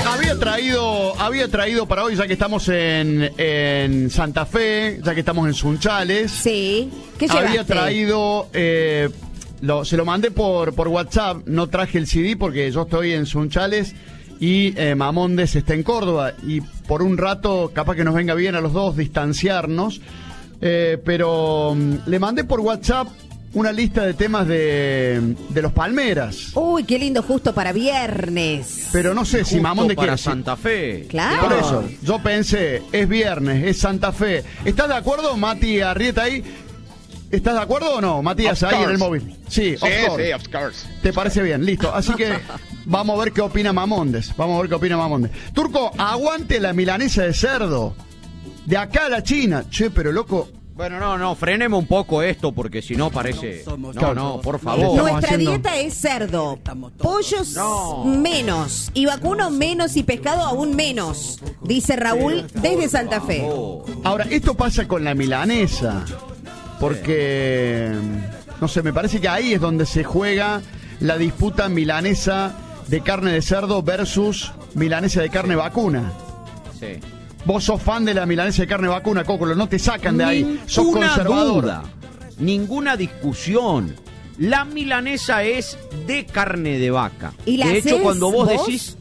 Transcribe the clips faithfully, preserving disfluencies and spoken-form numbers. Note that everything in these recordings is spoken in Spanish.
había traído, había traído para hoy, ya que estamos en, en Santa Fe, ya que estamos en Sunchales. Sí. ¿Qué llevaste? Había traído, eh, lo, se lo mandé por, por WhatsApp, no traje el C D porque yo estoy en Sunchales y eh, Mamondes está en Córdoba. Y por un rato, capaz que nos venga bien a los dos distanciarnos. Eh, pero um, le mandé por WhatsApp una lista de temas de, de los Palmeras. Uy, qué lindo, justo para viernes. Pero no sé Justo si Mamonde para quiere. Santa Fe. Claro. Por eso, yo pensé, es viernes, es Santa Fe. ¿Estás de acuerdo, Mati Arrieta ahí? ¿Estás de acuerdo o no, Matías, Of ahí en course. el móvil? Sí, Sí, of course. sí, of course. ¿Te parece bien? Listo. Así que vamos a ver qué opina Mamondes. Vamos a ver qué opina Mamondes. Turco, aguante la milanesa de cerdo. De acá a la China. Che, pero loco... Bueno, no, no, frenemos un poco esto porque si no parece... No, no, por favor. Estamos Nuestra haciendo- dieta es cerdo, pollos No. menos, y vacuno menos y pescado aún menos, dice Raúl desde Santa Fe. Oh, Ahora, esto pasa con la milanesa. Porque... No sé, me parece que ahí es donde se juega la disputa milanesa de carne de cerdo versus milanesa de carne vacuna. sí. Vos sos fan de la milanesa de carne vacuna, Cócolo, no te sacan de ahí. Sos Ninguna conservador. duda, ninguna discusión. La milanesa es de carne de vaca. ¿Y la de hecho, hacés cuando vos, vos? decís,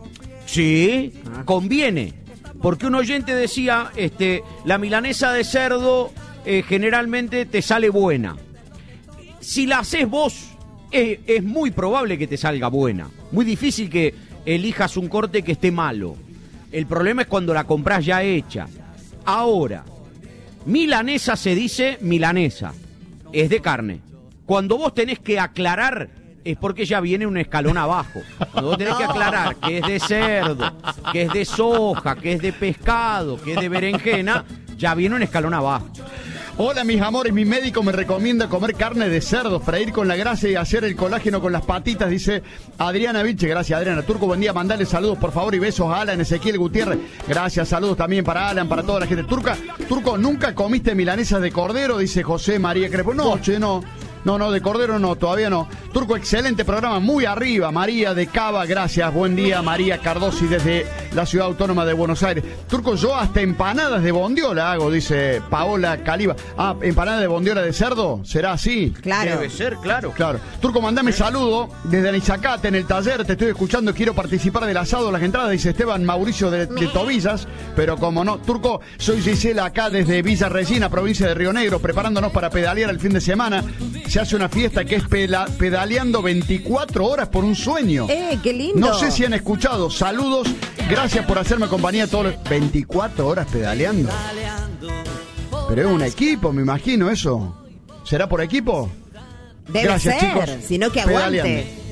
sí, conviene. Porque un oyente decía, este, la milanesa de cerdo eh, generalmente te sale buena. Si la haces vos, eh, es muy probable que te salga buena. Muy difícil que elijas un corte que esté malo. El problema es cuando la compras ya hecha. Ahora, milanesa se dice milanesa, es de carne. Cuando vos tenés que aclarar, es porque ya viene un escalón abajo. Cuando vos tenés que aclarar que es de cerdo, que es de soja, que es de pescado, que es de berenjena, ya viene un escalón abajo. Hola, mis amores, mi médico me recomienda comer carne de cerdo, freír con la grasa y hacer el colágeno con las patitas, dice Adriana Vilche. Gracias, Adriana. Turco, buen día, mandale saludos, por favor, y besos a Alan, Ezequiel Gutiérrez. Gracias, saludos también para Alan, para toda la gente. Turca, Turco, ¿nunca comiste milanesas de cordero? Dice José María Crepo. No, che, no. No, no, de cordero no, todavía no. Turco, excelente programa, muy arriba. María de Cava, gracias. Buen día, María Cardosi desde la Ciudad Autónoma de Buenos Aires. Turco, yo hasta empanadas de bondiola hago, dice Paola Caliba. Ah, empanadas de bondiola de cerdo, ¿será así? Claro. Debe ser, claro. Claro. Turco, mandame saludo desde Anizacate, en el taller, te estoy escuchando, quiero participar del asado, las entradas, dice Esteban Mauricio de, de Tobillas, pero como no. Turco, soy Gisela acá desde Villa Regina, provincia de Río Negro, preparándonos para pedalear el fin de semana. Se hace una fiesta que es pela- pedaleando veinticuatro horas por un sueño. Eh, qué lindo. No sé si han escuchado. Saludos, gracias por hacerme compañía todos los... veinticuatro horas pedaleando. Pero es un equipo, me imagino eso. ¿Será por equipo? Debe Gracias, ser, chicos. sino que Pedaleando. aguante.